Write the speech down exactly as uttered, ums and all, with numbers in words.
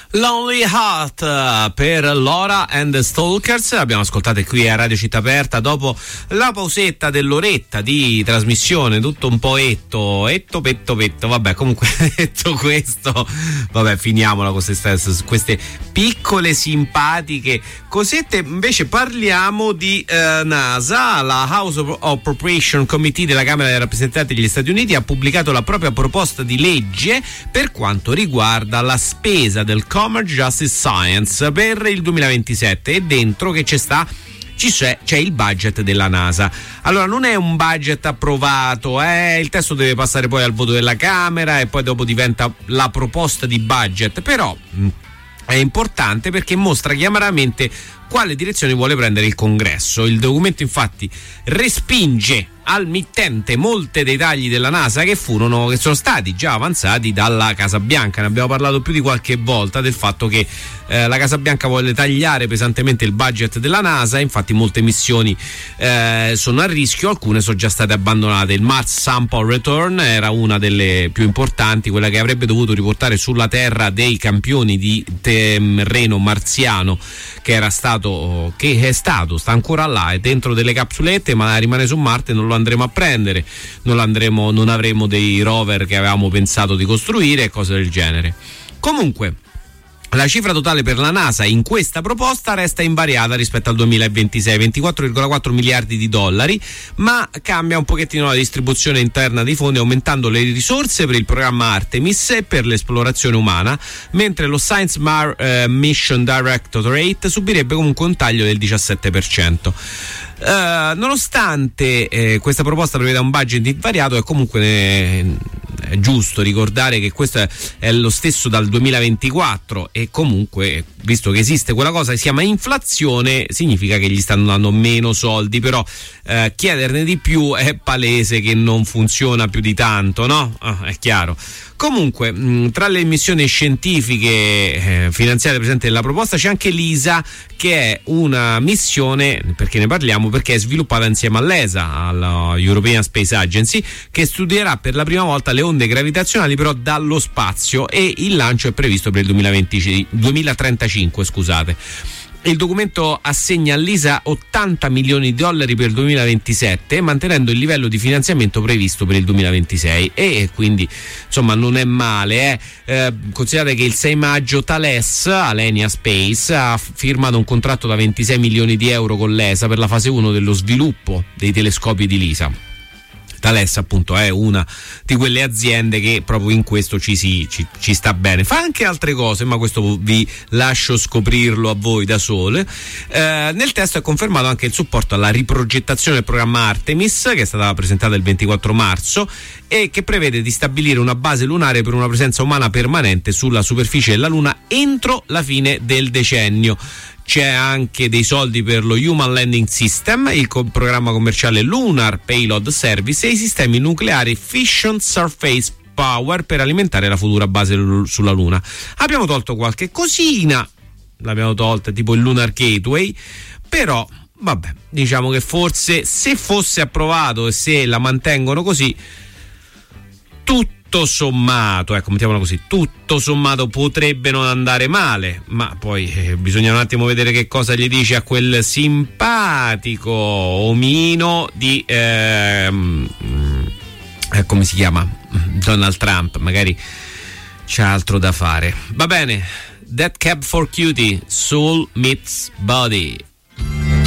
Lonely Heart per Laura and the Stalkers, l'abbiamo ascoltata qui a Radio Città Aperta dopo la pausetta dell'oretta di trasmissione, tutto un po' etto, etto, petto, petto, vabbè, comunque detto questo, vabbè, finiamola con queste, queste piccole simpatiche cosette. Invece parliamo di eh, NASA. La House of Appropriation Committee della Camera dei Rappresentanti degli Stati Uniti ha pubblicato la propria proposta di legge per quanto riguarda la spesa del Commerce Justice Science per il duemilaventisette, e dentro che c'è sta ci c'è, c'è il budget della NASA. Allora, non è un budget approvato, eh? Il testo deve passare poi al voto della Camera e poi dopo diventa la proposta di budget, però mh, è importante perché mostra chiaramente quale direzione vuole prendere il Congresso. Il documento infatti respinge al mittente molti dei tagli della NASA che furono che sono stati già avanzati dalla Casa Bianca. Ne abbiamo parlato più di qualche volta del fatto che eh, la Casa Bianca vuole tagliare pesantemente il budget della NASA, infatti molte missioni eh, sono a rischio, alcune sono già state abbandonate. Il Mars Sample Return era una delle più importanti, quella che avrebbe dovuto riportare sulla Terra dei campioni di terreno marziano che era stato che è stato sta ancora là, è dentro delle capsulette, ma rimane su Marte, non lo andremo a prendere, non andremo, non avremo dei rover che avevamo pensato di costruire e cose del genere. Comunque la cifra totale per la NASA in questa proposta resta invariata rispetto al duemilaventisei, ventiquattro virgola quattro miliardi di dollari, ma cambia un pochettino la distribuzione interna dei fondi, aumentando le risorse per il programma Artemis e per l'esplorazione umana, mentre lo Science Mar- eh, Mission Directorate subirebbe comunque un taglio del diciassette per cento. Uh, nonostante eh, questa proposta preveda un budget invariato, è comunque eh, è giusto ricordare che questo è, è lo stesso dal duemilaventiquattro, e comunque, visto che esiste quella cosa che si chiama inflazione, significa che gli stanno dando meno soldi, però eh, chiederne di più è palese che non funziona più di tanto, no? Ah, è chiaro. Comunque, mh, tra le missioni scientifiche eh, finanziate presenti nella proposta c'è anche l'ISA, che è una missione, perché ne parliamo, perché è sviluppata insieme all'E S A, alla European Space Agency, che studierà per la prima volta le onde gravitazionali però dallo spazio, e il lancio è previsto per il duemilaventi, duemilatrentacinque, scusate. Il documento assegna all'I S A ottanta milioni di dollari per il duemilaventisette, mantenendo il livello di finanziamento previsto per il duemilaventisei, e quindi insomma non è male. Eh. Eh, considerate che il sei maggio Thales, Alenia Space, ha firmato un contratto da ventisei milioni di euro con l'E S A per la fase uno dello sviluppo dei telescopi di L I S A. Thales appunto è una di quelle aziende che proprio in questo ci, si, ci, ci sta bene. Fa anche altre cose, ma questo vi lascio scoprirlo a voi da sole. Eh, nel testo è confermato anche il supporto alla riprogettazione del programma Artemis, che è stata presentata il ventiquattro marzo e che prevede di stabilire una base lunare per una presenza umana permanente sulla superficie della Luna entro la fine del decennio. C'è anche dei soldi per lo Human Landing System, il co- programma commerciale Lunar Payload Service e i sistemi nucleari Fission Surface Power per alimentare la futura base l- sulla Luna. Abbiamo tolto qualche cosina, l'abbiamo tolta tipo il Lunar Gateway, però vabbè, diciamo che forse se fosse approvato e se la mantengono così, tutto Tutto sommato, ecco, mettiamola così, tutto sommato potrebbe non andare male, ma poi eh, bisogna un attimo vedere che cosa gli dice a quel simpatico omino di ehm, eh, come si chiama? Donald Trump, magari c'è altro da fare. Va bene, That Cab for Cutie, Soul Meets Body.